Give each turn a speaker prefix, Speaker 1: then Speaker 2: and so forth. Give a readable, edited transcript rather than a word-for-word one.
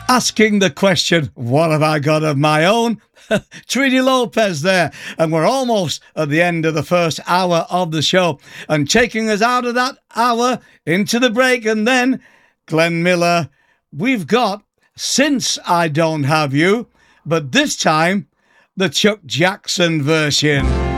Speaker 1: asking the question, what have I got of my own? Trini Lopez there, and we're almost at the end of the first hour of the show, and taking us out of that hour into the break, and then Glenn Miller, we've got Since I Don't Have You, but this time the Chuck Jackson version.